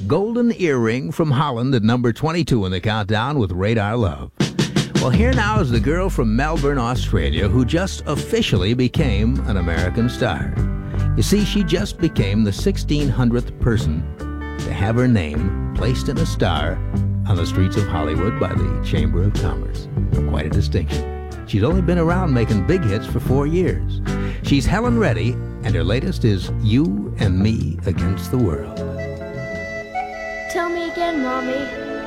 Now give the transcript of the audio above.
Golden Earring from Holland at number 22 in the countdown with Radar Love. Well, here now is the girl from Melbourne, Australia, who just officially became an American star. You see, she just became the 1,600th person to have her name placed in a star on the streets of Hollywood by the Chamber of Commerce. Quite a distinction. She's only been around making big hits for 4 years. She's Helen Reddy, and her latest is You and Me Against the World. Tell me again, Mommy.